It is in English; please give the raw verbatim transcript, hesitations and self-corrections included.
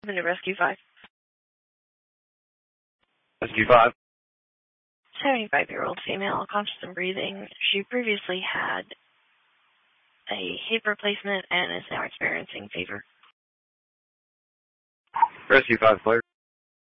Welcome to Rescue five. Rescue five. seventy-five-year-old female, conscious and breathing. She previously had a hip replacement and is now experiencing fever. Rescue five, clear.